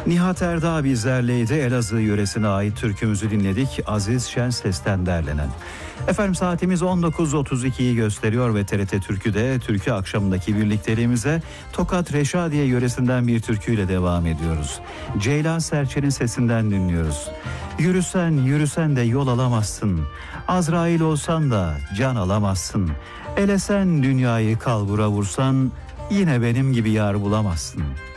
Nihat Erdağ bizlerleydi. Elazığ yöresine ait türkümüzü dinledik. Aziz Şenses'ten derlenen. Efendim saatimiz 19.32'yi gösteriyor ve TRT Türkü'de türkü akşamındaki birlikteliğimize Tokat Reşadiye yöresinden bir türküyle devam ediyoruz. Ceylan Serçe'nin sesinden dinliyoruz. Yürüsen yürüsen de yol alamazsın. Azrail olsan da can alamazsın. Elesen dünyayı kalbura vursan yine benim gibi yar bulamazsın.